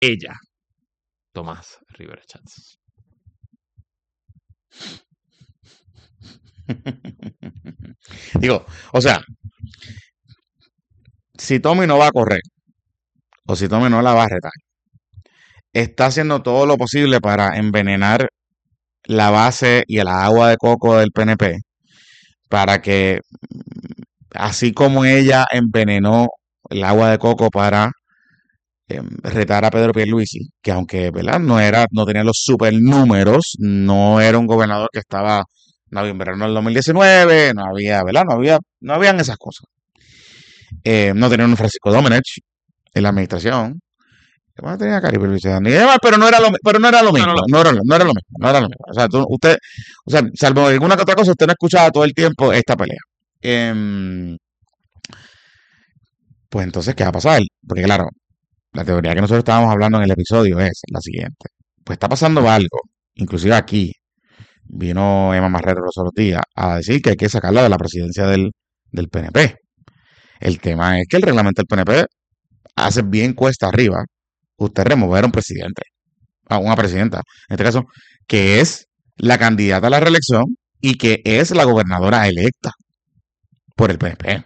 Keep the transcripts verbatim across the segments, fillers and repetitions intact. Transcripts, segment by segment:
ella, Tomás Rivera Chats. Digo, o sea, si Tommy no va a correr, o si Tommy no la va a retar, está haciendo todo lo posible para envenenar la base y el agua de coco del P N P, para que, así como ella envenenó el agua de coco para eh, retar a Pedro Pierluisi, que aunque, ¿verdad?, no era, no tenía los super números, no era un gobernador que estaba, no había en verano del dos mil diecinueve, no había, ¿verdad?, no había, no habían esas cosas. Eh, no tenían un Francisco Domenech en la administración. Bueno, tenía a Caribe Luis Dani, pero no era lo, pero no era lo mismo, no, no, era, no era lo mismo, no era lo mismo. O sea, tú, usted, o sea, salvo alguna que otra cosa, usted no escuchaba todo el tiempo esta pelea. Eh, pues entonces, ¿qué va a pasar? Porque claro, la teoría que nosotros estábamos hablando en el episodio es la siguiente. Pues está pasando algo, inclusive aquí vino Emma Marrero los otros días a decir que hay que sacarla de la presidencia del, del P N P. El tema es que el reglamento del P N P hace bien cuesta arriba usted remover a un presidente, a una presidenta, en este caso, que es la candidata a la reelección y que es la gobernadora electa por el P N P.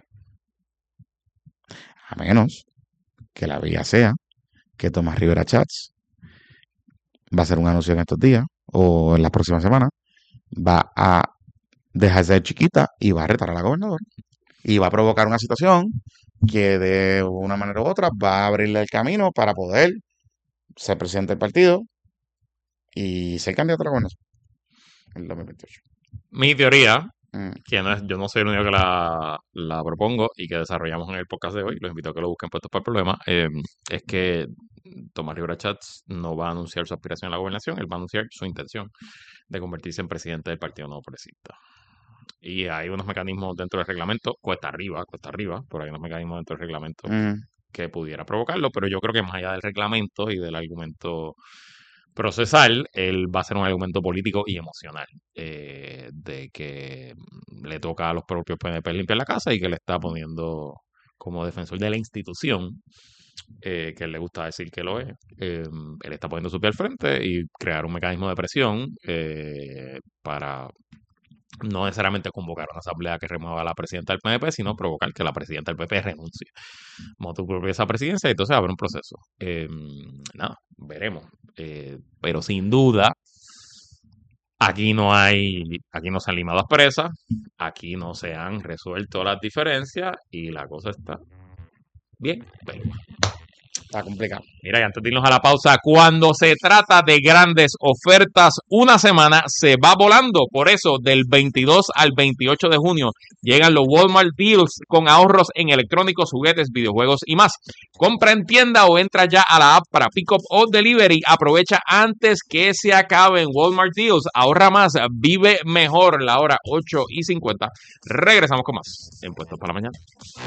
A menos que la vía sea que Tomás Rivera Chats va a hacer un anuncio en estos días o en las próximas semanas, va a dejarse de chiquita y va a retar a la gobernadora. Y va a provocar una situación que de una manera u otra va a abrirle el camino para poder ser presidente del partido y ser candidato a la gobernación en el dos mil veintiocho. Mi teoría, mm. que no es, yo no soy el único que la, la propongo y que desarrollamos en el podcast de hoy, los invito a que lo busquen puestos para el problema, eh, es que Tomás Rivera Chats no va a anunciar su aspiración a la gobernación, él va a anunciar su intención de convertirse en presidente del Partido Nuevo Progresista. Y hay unos mecanismos dentro del reglamento, cuesta arriba, cuesta arriba, pero hay unos mecanismos dentro del reglamento mm. que pudiera provocarlo, pero yo creo que más allá del reglamento y del argumento procesal, él va a ser un argumento político y emocional, eh, de que le toca a los propios P N P limpiar la casa y que le está poniendo como defensor de la institución, eh, que él le gusta decir que lo es, eh, él está poniendo su pie al frente y crear un mecanismo de presión eh, para no necesariamente convocar una asamblea que remueva a la presidenta del P N P, sino provocar que la presidenta del P P renuncie. Motu esa presidencia y entonces habrá un proceso. Eh, nada, veremos. Eh, pero sin duda, aquí no hay, aquí no se han limado asperezas, aquí no se han resuelto las diferencias y la cosa está bien. Bueno, está complicado. Mira, y antes de irnos a la pausa, cuando se trata de grandes ofertas, una semana se va volando. Por eso, del veintidós al veintiocho de junio, llegan los Walmart Deals con ahorros en electrónicos, juguetes, videojuegos y más. Compra en tienda o entra ya a la app para pick-up o delivery. Aprovecha antes que se acaben Walmart Deals. Ahorra más, vive mejor. La hora ocho y cincuenta. Regresamos con más en Puestos para la Mañana.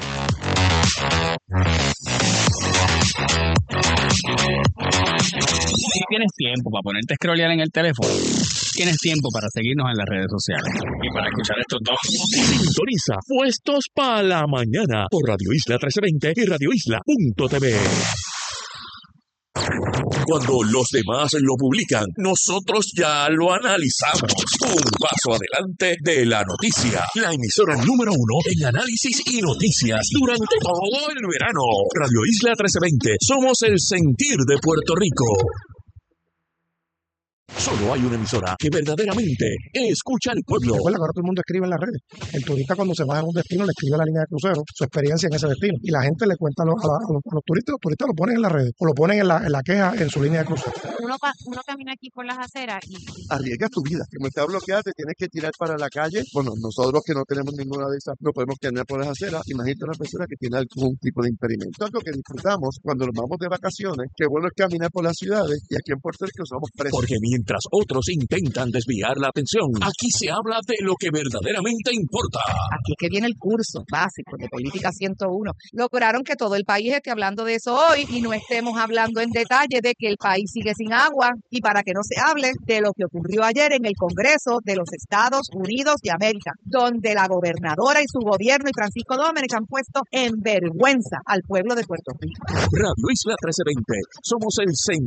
Si tienes tiempo para ponerte a scrollear en el teléfono, tienes tiempo para seguirnos en las redes sociales y para escuchar estos dos. Sintoniza Puestos para la Mañana por Radio Isla trece veinte y radio isla punto t v. Cuando los demás lo publican, nosotros ya lo analizamos. Un paso adelante de la noticia. La emisora número uno en análisis y noticias durante todo el verano. Radio Isla trece veinte. Somos el sentir de Puerto Rico. Solo hay una emisora que verdaderamente escucha al pueblo. Recuerda que ahora todo el mundo escribe en las redes. El turista cuando se va a un destino le escribe a la línea de crucero su experiencia en ese destino. Y la gente le cuenta a los, a los, a los turistas, los turistas lo ponen en las redes o lo ponen en la, en la queja en su línea de crucero. Uno, uno camina aquí por las aceras y... Arriesgas tu vida. Como está bloqueada, te tienes que tirar para la calle. Bueno, nosotros que no tenemos ninguna de esas, no podemos caminar por las aceras. Imagínate una persona que tiene algún tipo de impedimento. Algo que disfrutamos cuando nos vamos de vacaciones. Qué bueno es caminar por las ciudades y aquí en Puerto Rico somos presos. Porque mira mientras otros intentan desviar la atención. Aquí se habla de lo que verdaderamente importa. Aquí que viene el curso básico de Política ciento uno. Lograron que todo el país esté hablando de eso hoy y no estemos hablando en detalle de que el país sigue sin agua y para que no se hable de lo que ocurrió ayer en el Congreso de los Estados Unidos de América, donde la gobernadora y su gobierno y Francisco Domenech han puesto en vergüenza al pueblo de Puerto Rico. Radio Isla trece veinte. Somos el centro